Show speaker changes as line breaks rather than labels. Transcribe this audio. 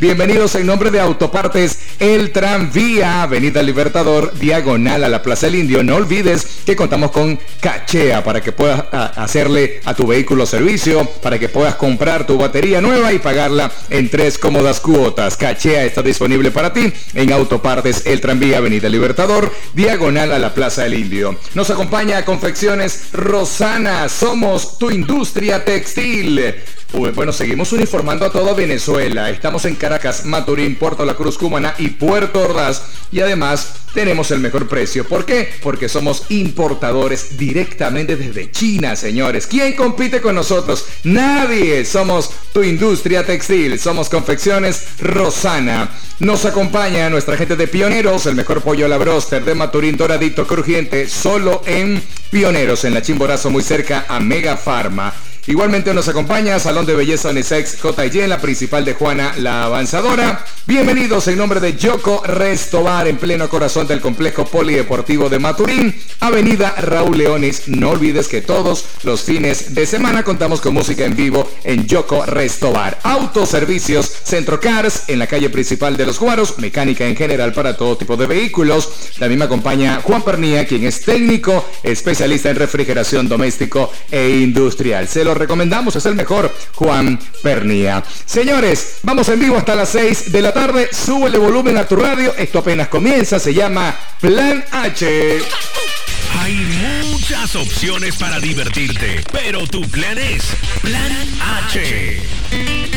Bienvenidos en nombre de Autopartes El Tranvía, Avenida Libertador, diagonal a la Plaza del Indio. No olvides que contamos con Cachea para que puedas hacerle a tu vehículo servicio, para que puedas comprar tu batería nueva y pagarla en 3 cómodas cuotas. Cachea está disponible para ti en Autopartes El Tranvía, Avenida Libertador, diagonal a la Plaza del Indio. Nos acompaña Confecciones Rosana, somos tu industria textil. Bueno, seguimos uniformando a toda Venezuela. Estamos en Caracas, Maturín, Puerto La Cruz, Cumaná y Puerto Ordaz. Y además tenemos el mejor precio. ¿Por qué? Porque somos importadores directamente desde China, señores. ¿Quién compite con nosotros? Nadie. Somos tu industria textil. Somos Confecciones Rosana. Nos acompaña nuestra gente de Pioneros, el mejor pollo a la broster de Maturín, doradito, crujiente, solo en Pioneros, en la Chimborazo, muy cerca a Mega Pharma. Igualmente nos acompaña Salón de Belleza Unisex JY en la principal de Juana la Avanzadora. Bienvenidos en nombre de Yoko Restobar, en pleno corazón del complejo polideportivo de Maturín, Avenida Raúl Leones. No olvides que todos los fines de semana contamos con música en vivo en Yoko Restobar. Autoservicios Centro Cars en la calle principal de Los Guaros, mecánica en general para todo tipo de vehículos. También me acompaña Juan Pernía, quien es técnico, especialista en refrigeración doméstico e industrial. Se lo recomendamos, es el mejor, Juan Pernía. Señores, vamos en vivo hasta las 6 de la tarde. Súbele volumen a tu radio. Esto apenas comienza, se llama Plan H.
Hay muchas opciones para divertirte, pero tu plan es Plan H.